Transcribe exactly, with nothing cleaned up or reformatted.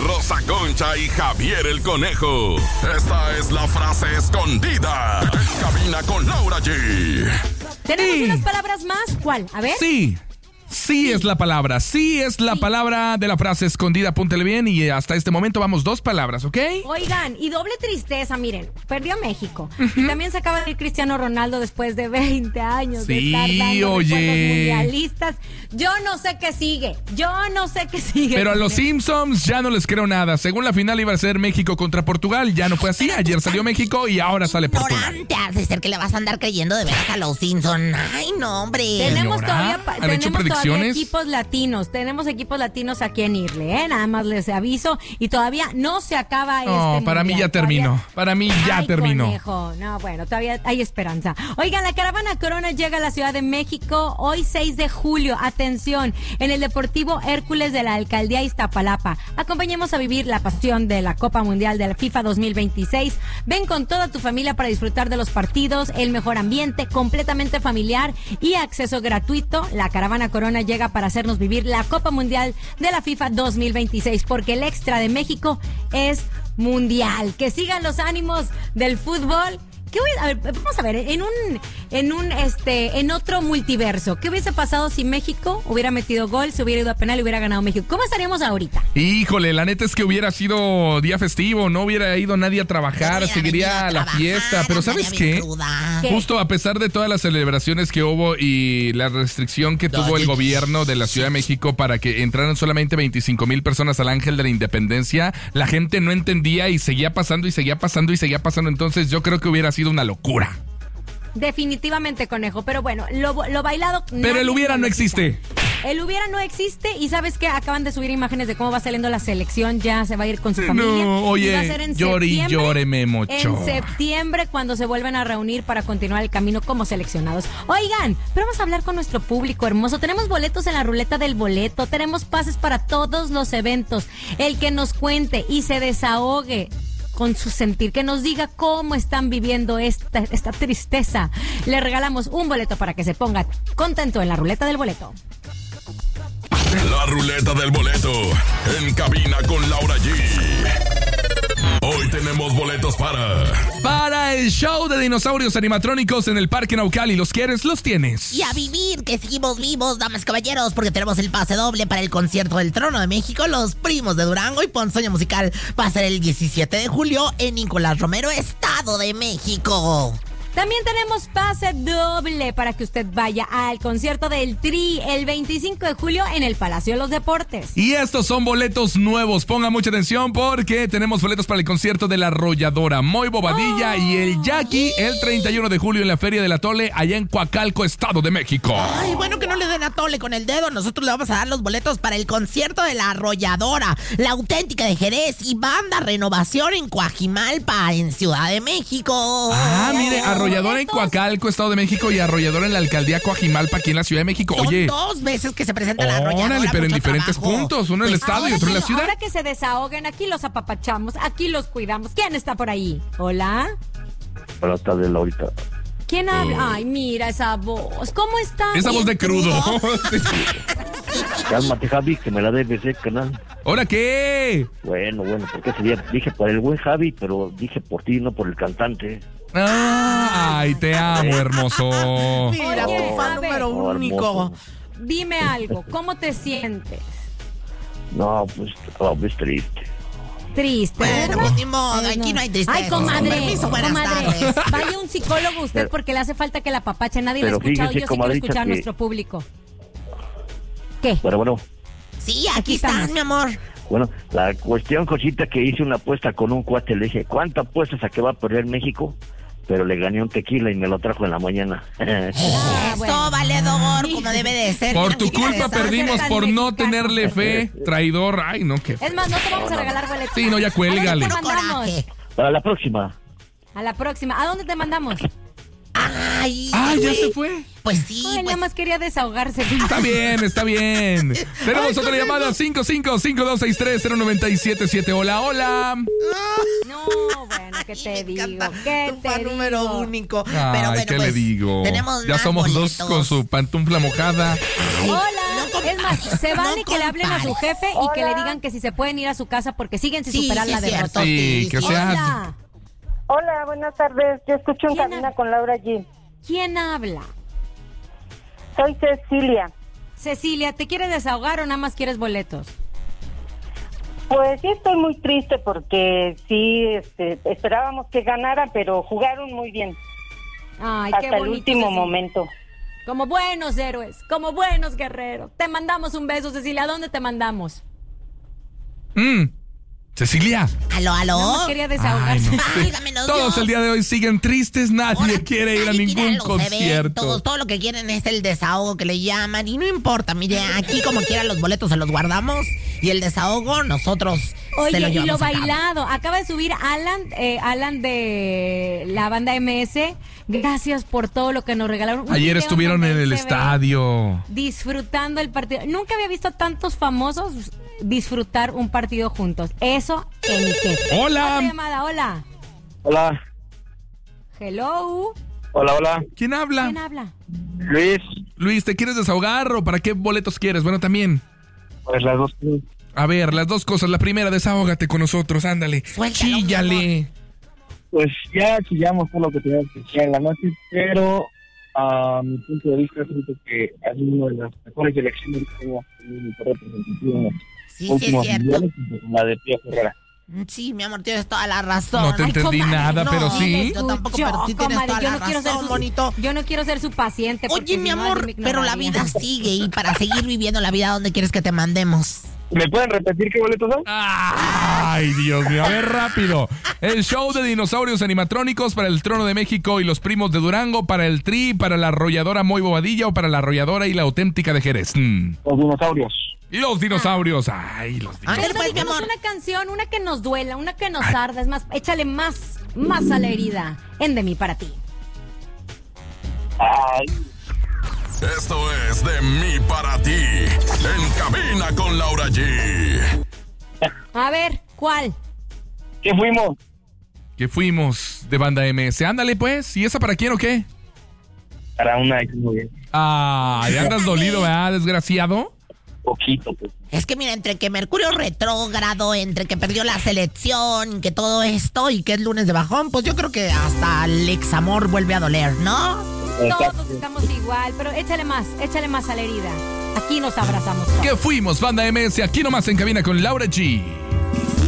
Rosa Concha y Javier el Conejo. Esta es la frase escondida en Cabina con Laura G. ¿Tenemos Sí. unas palabras más? ¿Cuál? A ver. Sí. Sí es la palabra, sí es la Sí. palabra de la frase escondida, apúntele bien y hasta este momento vamos dos palabras, ¿ok? Oigan, y doble tristeza, miren, perdió México. Y también se acaba de ir Cristiano Ronaldo después de veinte años de Sí, estar dando oye. recuerdos mundialistas. Yo no sé qué sigue, yo no sé qué sigue. Pero a los Simpsons ya no les creo nada. Según la final iba a ser México contra Portugal, ya no fue así. Ayer salió México y ahora sale Portugal. Ignorante, has de ser que le vas a andar creyendo de veras a los Simpson. Ay, no, hombre. Tenemos Señora, todavía, pa- ¿han hecho tenemos todavía predicciones? equipos latinos, tenemos equipos latinos aquí en Irle, ¿eh? Nada más les aviso y todavía no se acaba No, este para mí mundial, ya terminó. todavía- Para mí ya Ay, terminó. Conejo. No, bueno, todavía hay esperanza. Oigan, la caravana Corona llega a la Ciudad de México hoy seis de julio. Atención, en el Deportivo Hércules de la Alcaldía Iztapalapa. Acompañemos a vivir la pasión de la Copa Mundial de la FIFA dos mil veintiséis. Ven con toda tu familia para disfrutar de los partidos, el mejor ambiente, completamente familiar y acceso gratuito. La caravana Corona llega para hacernos vivir la Copa Mundial de la FIFA dos mil veintiséis, porque el extra de México es mundial. Que sigan los ánimos del fútbol. ¿Qué voy a, a ver, vamos a ver, en un, en un, este, en otro multiverso, ¿qué hubiese pasado si México hubiera metido gol, se hubiera ido a penal y hubiera ganado México? ¿Cómo estaríamos ahorita? Híjole, la neta es que hubiera sido día festivo, no hubiera ido nadie a trabajar, No hubiera seguiría venido a la trabajar, fiesta. Pero ¿sabes andaría bien qué? cruda. ¿Qué? Justo a pesar de todas las celebraciones que hubo y la restricción que tuvo el gobierno de la Ciudad de México para que entraran solamente veinticinco mil personas al Ángel de la Independencia, la gente no entendía y seguía pasando y seguía pasando y seguía pasando. Entonces yo creo que hubiera sido una locura. Definitivamente, Conejo, pero bueno, lo, lo bailado... Pero nadie el hubiera lo no quita. existe. El hubiera no existe y ¿sabes qué? Acaban de subir imágenes de cómo va saliendo la selección, ya se va a ir con su familia. No, oye, Y va a ser en llore y septiembre, llore, Memo Ochoa. En septiembre cuando se vuelven a reunir para continuar el camino como seleccionados. Oigan, pero vamos a hablar con nuestro público hermoso. Tenemos boletos en la ruleta del boleto, tenemos pases para todos los eventos. El que nos cuente y se desahogue con su sentir, que nos diga cómo están viviendo esta, esta tristeza. Le regalamos un boleto para que se ponga contento en la ruleta del boleto. La ruleta del boleto en Cabina con Laura G. Hoy tenemos boletos para... Para el show de dinosaurios animatrónicos en el Parque Naucali. ¿Los quieres? Los tienes. Y a vivir, que seguimos vivos, damas y caballeros, porque tenemos el pase doble para el concierto del Trono de México, Los Primos de Durango y Ponzoña Musical. Va a ser el diecisiete de julio en Nicolás Romero, Estado de México. También tenemos pase doble para que usted vaya al concierto del Tri el veinticinco de julio en el Palacio de los Deportes. Y estos son boletos nuevos. Ponga mucha atención porque tenemos boletos para el concierto de La Arrolladora, Moy Bobadilla Oh. y el Jackie el treinta y uno de julio en la Feria del Atole, allá en Coacalco, Estado de México. Ay, bueno, que no le den a tole con el dedo. Nosotros le vamos a dar los boletos para el concierto de La Arrolladora, La Auténtica de Jerez y Banda Renovación en Coajimalpa, en Ciudad de México. Ah, mire, Arrolladora en boletos. Coacalco, Estado de México y Arrolladora en la Alcaldía Coajimalpa, aquí en la Ciudad de México. Son Oye, dos veces que se presenta La Arrolladora. órale, pero en mucho diferentes trabajo. puntos, uno en el Pues, estado y Ahora otro en la que- ciudad. Ahora que se desahoguen, aquí los apapachamos, aquí los cuidamos. ¿Quién está por ahí? Hola. Buenas tardes, Laurita. ¿Quién habla? Ay, mira esa voz. ¿Cómo está? Esa voz de crudo. Cálmate, Javi, que me la debes, eh, canal. ¿Ahora qué? Bueno, bueno, porque ese día dije por el buen Javi, pero dije por ti, no por el cantante. Ah, ay, te amo, hermoso. Mira, Oye, tu fan a ver. número Oh, único. hermoso. Dime algo, ¿cómo te sientes? No, pues, oh, pues triste. Triste. Bueno, ¿verdad? pues ni modo, Ay, aquí no hay tristeza. Ay, comadre, Con permiso, buenas comadre, tardes. vaya un psicólogo usted Pero- porque le hace falta que la papache. Nadie le ha pero escuchado, fíjese, yo sí quiero comadrita, escuchar a que- nuestro público. ¿Qué? Bueno, bueno, Sí, aquí, Aquí estás, estamos. mi amor. bueno, la cuestión, cosita, que hice una apuesta con un cuate, le dije, ¿cuánto apuestas a que va a perder México? Pero le gané un tequila y me lo trajo en la mañana. Ah, Eso, bueno. valedor, como debe de ser. Por Mira, tu aquí culpa regresamos. perdimos tan por no mexicano. tenerle fe, traidor. Ay, no, qué. Es más, no te vamos a regalar boletos. Sí, no, ya cuélgale. ¿A dónde te Puro mandamos? coraje. Para la próxima. A la próxima. ¿A dónde te mandamos? Ay, Ah, ya güey. se fue. Pues sí, Ay, pues, nada más quería desahogarse. Está bien, está bien. Tenemos Ay, otra Conejo. llamada, cinco cinco cinco dos seis tres cero nueve siete siete. Hola, hola. No, bueno, ¿qué te me digo? encanta ¿Qué tu te fan digo? número único. Ay, Pero bueno, ¿qué pues, le digo? tenemos Ya más somos boletos. dos con su pantufla mojada. Ay, Hola. No com- Es más, se no vale que le hablen a su compares. jefe y que le digan que si se pueden ir a su casa porque siguen sin Sí, superar sí, la es derrota. cierto. Sí, que sí. seas. Hola. Hola, buenas tardes. Yo escucho en ¿Quién cabina ha- con Laura G. ¿Quién habla? Soy Cecilia. Cecilia, ¿te quieres desahogar o nada más quieres boletos? Pues sí, estoy muy triste porque sí, este, esperábamos que ganara, pero jugaron muy bien Ay, qué hasta el bonito, último Cecilia. momento. Como buenos héroes, como buenos guerreros. Te mandamos un beso, Cecilia. ¿A dónde te mandamos? Mm. Cecilia. ¿Aló, aló? Nada más quería desahogarse. Ay, no. Válgamenos Todos Dios. el día de hoy siguen tristes, nadie Ahora, quiere ir a nadie quiere ningún los concierto. eventos, todo lo que quieren es el desahogo que le llaman y no importa, mire, aquí como quiera los boletos se los guardamos y el desahogo nosotros se Oye, lo y lo llevamos a cabo. bailado. Acaba de subir Alan, eh, Alan de la banda M S. Gracias por todo lo que nos regalaron. Un Ayer video estuvieron donde en él el se ve estadio. disfrutando el partido. Nunca había visto tantos famosos disfrutar un partido juntos. Eso que ni qué. Hola. Otra llamada, hola. Hola, Hello. hola, hola. ¿Quién habla? ¿Quién habla? Luis, Luis, ¿te quieres desahogar o para qué boletos quieres? Bueno, también. pues las dos. A ver, las dos cosas. La primera, desahógate con nosotros, ándale. Suéltalo, Chíllale. Pues ya chillamos por lo que teníamos que chillar en la noche, pero a mi punto de vista siento que es una de las mejores elecciones que hemos tenido por representativa en los Sí, sí, es últimos cierto. mundiales, la de Pío Herrera. Sí, mi amor, tienes toda la razón. No te Ay, entendí comadre, nada, no, pero sí. Yo tampoco, Yo, pero sí tienes comadre, toda yo la no quiero ser razón, su, bonito. Yo no quiero ser su paciente. porque Oye, si mi no, amor, alguien me pero la ignoraría. vida sigue y para seguir viviendo la vida, ¿dónde quieres que te mandemos? ¿Me pueden repetir qué boletos son? Ay, Dios mío. A ver, rápido. El show de dinosaurios animatrónicos para el Trono de México y los Primos de Durango, para el Tri, para la arrolladora Muy Bobadilla o para la arrolladora y la auténtica de Jerez. Mm. Los dinosaurios. Y los dinosaurios. Ay, los dinosaurios. Ándale, Pero pues, mi dedicamos amor. una canción, una que nos duela, una que nos arda. Es más, échale más, más a la herida. En De mí para ti. Ay, Esto es de mí para ti. En cabina con Laura G. A ver, ¿cuál? ¿qué fuimos? Que fuimos de banda M S. Ándale, pues. ¿Y esa para quién o qué? Para una ex novia. Ah, ya andas dolido, ¿verdad, desgraciado? Poquito, pues. Es que mira, entre que Mercurio retrógrado, entre que perdió la selección, que todo esto y que es lunes de bajón, pues yo creo que hasta el examor vuelve a doler, ¿no? Todos estamos igual, pero échale más, échale más a la herida. Aquí nos abrazamos todos. Que fuimos, banda M S. Aquí nomás en cabina con Laura G.